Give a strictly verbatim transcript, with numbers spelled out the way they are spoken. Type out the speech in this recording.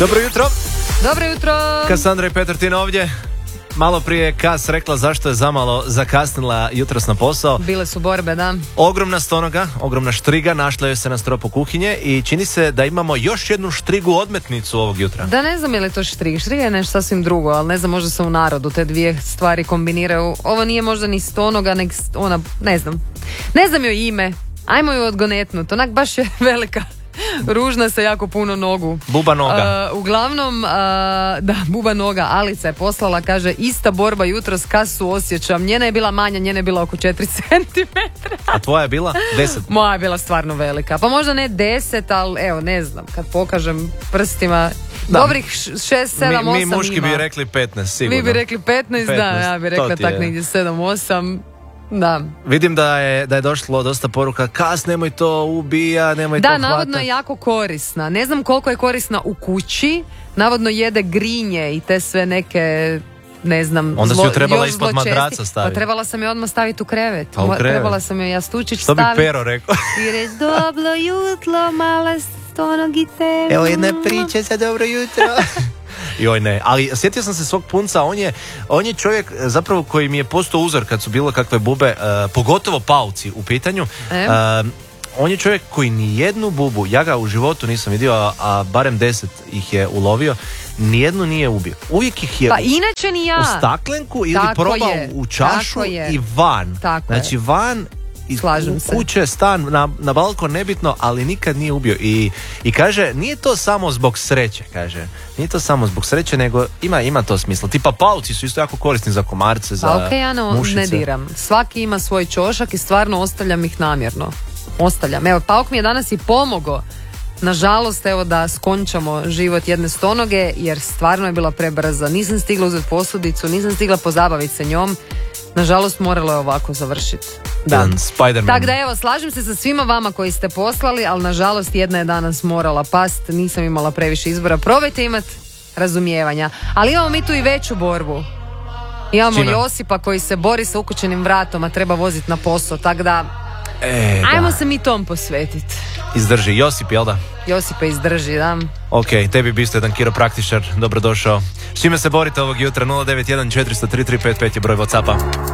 Dobro jutro. Dobro jutro. Kassandra i Petrtin ovdje. Malo prije je Kas rekla zašto je zamalo zakasnila jutros na posao. Bile su borbe, da. Ogromna stonoga, ogromna štriga našla joj se na stropu kuhinje i čini se da imamo još jednu štrigu odmetnicu ovog jutra. Da, ne znam je li to štriga. Štriga je nešto sasvim drugo, ali ne znam, možda se u narodu te dvije stvari kombiniraju. Ovo nije možda ni stonoga, nek ona, ne znam. Ne znam joj ime. Ajmo ju odgonetnut. Onak baš je velika. Ružna sa jako puno nogu. Buba noga. Uh, uglavnom, uh, da, buba noga. Alica je poslala, kaže, ista borba jutros, Kasu osjećam. Njena je bila manja, njena je bila oko četiri centimetra. A tvoja je bila deset? Moja je bila stvarno velika. Pa možda ne deset, ali evo, ne znam, kad pokažem prstima, da. Dobrih šest, sedam, osam mi, ima. Mi muški bi rekli petnaest, sigurno. Vi bi rekli petnaest, petnaest, da, ja bi rekla tak negdje sedam, osam. Da. Vidim da je, da je došlo dosta poruka, Kas, nemoj to, ubija, nemoj da, to hvata. Da, navodno je jako korisna. Ne znam koliko je korisna u kući. Navodno jede grinje i te sve neke, ne znam, onda zlo, si ju trebala još ispod zločesti. madraca staviti. Pa trebala sam je odmah staviti u krevet. Pa u krevet. Trebala sam joj jastučić što staviti. bi Pero rekao? I reći, dobro jutro, mala stonogice. Evo jedna priča za dobro jutro. Joj ne, ali sjetio sam se svog punca, on je, on je čovjek zapravo koji mi je postao uzor kad su bilo kakve bube, uh, pogotovo pauci u pitanju. E? Uh, on je čovjek koji ni jednu bubu, ja ga u životu nisam vidio, a, a barem deset ih je ulovio, nijednu nije ubio. Uvijek ih je pa inače ni ja. u staklenku ili tako probao je, u čašu i van. Tako znači je. van iz kuće, stan, na, na balkon, nebitno, ali nikad nije ubio. I, i kaže, nije to samo zbog sreće, kaže. Nije to samo zbog sreće, nego ima, ima to smisla. Tipa pauci su isto jako korisni za komarce, za pa, okay, ja no, mušice. Ne diram. Svaki ima svoj ćošak i stvarno ostavljam ih namjerno. Ostavljam. Evo, pauk mi je danas i pomogao. Nažalost, evo da skončamo život jedne stonoge, jer stvarno je bila prebrza. Nisam stigla uzeti posudicu, nisam stigla pozabaviti se njom. Nažalost, moralo je ovako završiti. Da. Tako da evo, slažem se sa svima vama koji ste poslali, ali nažalost jedna je danas morala past, nisam imala previše izbora. Probajte imati razumijevanja. Ali imamo mi tu i veću borbu. Imamo Čime? Josipa koji se bori sa ukućenim vratom, a treba voziti na posao, tako da, e, ajmo da. se mi tom posvetiti. Izdrži, Josip, jel da? Josipa izdrži, da. Ok, tebi bi isto jedan kiropraktičar, dobrodošao. S čime se borite ovog jutra? nula devet jedan četiri tri tri pet pet je broj WhatsAppa.